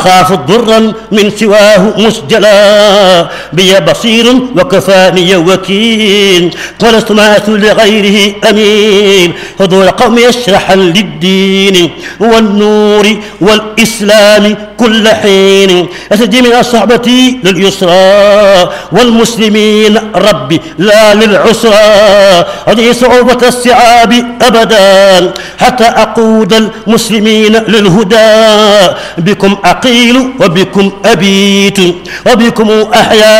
أخاف ضرا من سواه مسجلا بي بصير وكفاني وكيل ولست مات لغيره أمين حضور قوم يشرح للدين والنور والإسلام كل حين أسجي من الصحبة لليسرى والمسلمين ربي لا للعسرى هذه صعوبة الصعاب أبدا حتى أقود المسلمين للهدى بكم أقيل وبكم أبيت وبكم أحيا